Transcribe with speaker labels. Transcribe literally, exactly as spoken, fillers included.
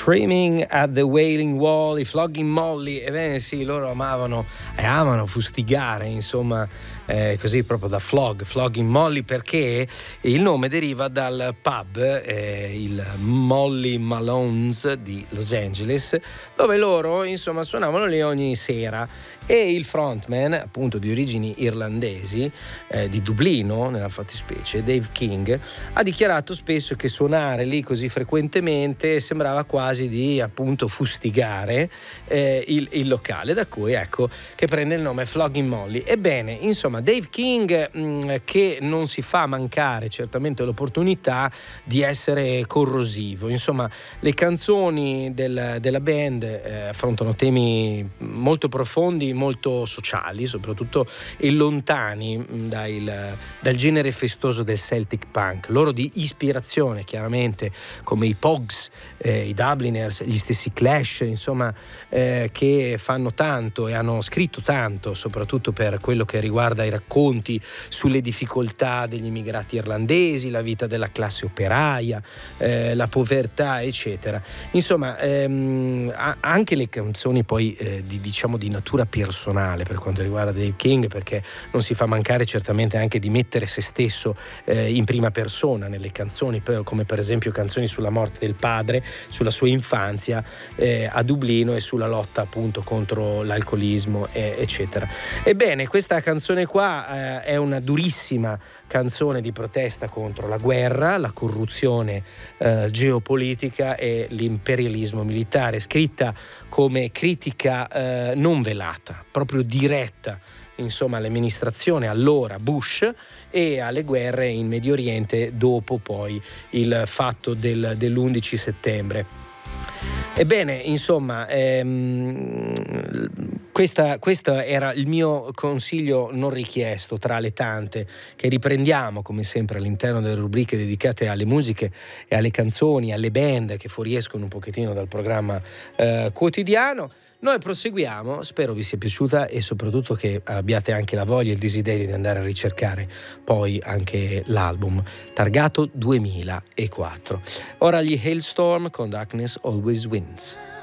Speaker 1: Screaming at the Wailing Wall, i Flogging Molly. Ebbene sì, loro amavano e amano fustigare, insomma, eh, così proprio da flog, Flogging Molly, perché il nome deriva dal pub, eh, il Molly Malone's di Los Angeles, dove loro, insomma, suonavano lì ogni sera. E il frontman, appunto di origini irlandesi, eh, di Dublino nella fattispecie, Dave King, ha dichiarato spesso che suonare lì così frequentemente sembrava quasi di, appunto, fustigare eh, il, il locale, da cui, ecco, che prende il nome Flogging Molly. Ebbene, insomma, Dave King, mh, che non si fa mancare certamente l'opportunità di essere corrosivo. Insomma, le canzoni del, della band eh, affrontano temi molto profondi, molto sociali soprattutto, e lontani dal, dal genere festoso del Celtic punk, loro di ispirazione chiaramente, come i Pogues, eh, i Dubliners, gli stessi Clash, insomma, eh, che fanno tanto e hanno scritto tanto soprattutto per quello che riguarda i racconti sulle difficoltà degli immigrati irlandesi, la vita della classe operaia, eh, la povertà, eccetera. Insomma, ehm, anche le canzoni poi eh, di, diciamo di natura personale per quanto riguarda Dave King, perché non si fa mancare certamente anche di mettere se stesso eh, in prima persona nelle canzoni, per, come per esempio canzoni sulla morte del padre, sulla sua infanzia eh, a Dublino e sulla lotta appunto contro l'alcolismo, eh, eccetera. Ebbene, questa canzone qua eh, è una durissima canzone di protesta contro la guerra, la corruzione eh, geopolitica e l'imperialismo militare, scritta come critica eh, non velata, proprio diretta, insomma, all'amministrazione allora Bush e alle guerre in Medio Oriente dopo poi il fatto del, dell'undici settembre. Ebbene, insomma, ehm, questa, questo era il mio consiglio non richiesto tra le tante che riprendiamo come sempre all'interno delle rubriche dedicate alle musiche e alle canzoni, alle band che fuoriescono un pochettino dal programma eh, quotidiano. Noi proseguiamo, spero vi sia piaciuta e soprattutto che abbiate anche la voglia e il desiderio di andare a ricercare poi anche l'album targato duemilaquattro. Ora gli Hailstorm con Darkness Always Wins.